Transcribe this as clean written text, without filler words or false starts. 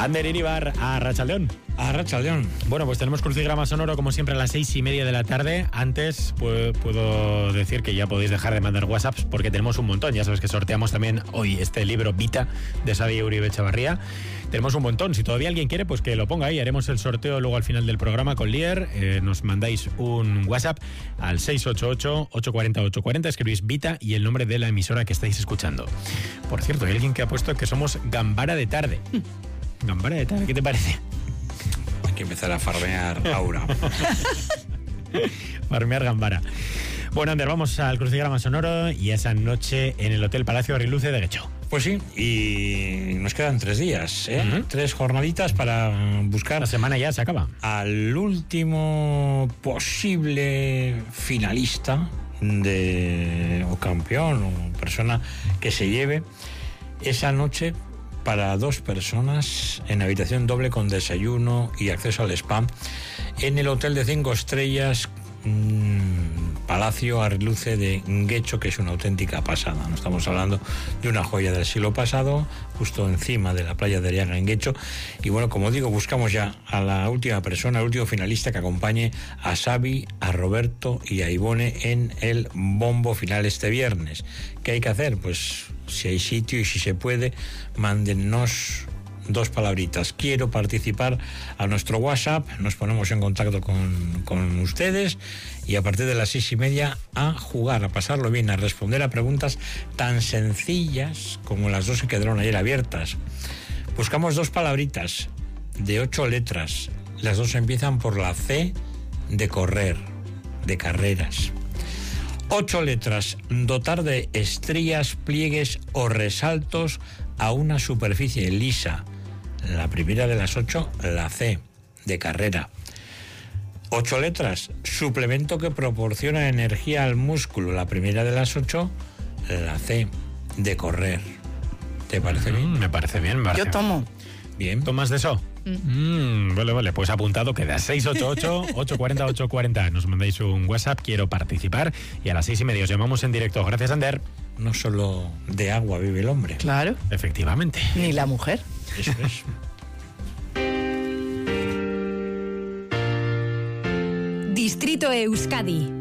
Ander Iribar, a Arratsaldeon. Arratsaldeon. Bueno, pues tenemos crucigrama sonoro como siempre a las 6:30 de la tarde. Antes puedo decir que ya podéis dejar de mandar WhatsApps porque tenemos un montón. Ya sabes que sorteamos también hoy este libro Vita de Xavi Uribe Echavarría. Tenemos un montón. Si todavía alguien quiere, pues que lo ponga ahí. Haremos el sorteo luego al final del programa con Lier. Nos mandáis un WhatsApp al 688-840-840. Escribís Vita y el nombre de la emisora que estáis escuchando. Por cierto, hay alguien que ha puesto que somos Gambara de tarde. Gambara de tarde, ¿qué te parece? Hay que empezar a farmear Aura. Farmear Gambara. Bueno, Ander, vamos al crucigrama sonoro y esa noche en el Hotel Palacio Arriluce de Guecho. Pues sí, y nos quedan 3 días, ¿eh? Uh-huh. 3 jornaditas para buscar... La semana ya se acaba. Al último posible finalista o campeón o persona que se lleve esa noche para 2 personas en habitación doble con desayuno y acceso al spa en el hotel de 5 estrellas Palacio Arriluce de Guecho, que es una auténtica pasada. No estamos hablando de una joya del siglo pasado, justo encima de la playa de Ariaga en Guecho. Y bueno, como digo, buscamos ya a la última persona, al último finalista que acompañe a Xavi, a Roberto y a Ivone en el bombo final este viernes. ¿Qué hay que hacer? Pues si hay sitio y si se puede, mándennos 2 palabritas. Quiero participar a nuestro WhatsApp. Nos ponemos en contacto con ustedes y a partir de las 6:30 a jugar, a pasarlo bien, a responder a preguntas tan sencillas como las 2 que quedaron ayer abiertas. Buscamos 2 palabritas de 8 letras. Las 2 empiezan por la C de correr, de carreras. 8 letras. Dotar de estrías, pliegues o resaltos a una superficie lisa. La primera de las 8, la C, de carrera. 8 letras. Suplemento que proporciona energía al músculo. La primera de las 8, la C, de correr. ¿Te parece bien? Me parece bien. Yo tomo. Bien. ¿Tomas de eso? Vale, pues apuntado queda. 688-840-840. Nos mandáis un WhatsApp, quiero participar, y a las 6:30 os llamamos en directo. Gracias, Ander. No solo de agua vive el hombre. Claro. Efectivamente. Ni la mujer. Eso es. Distrito Euskadi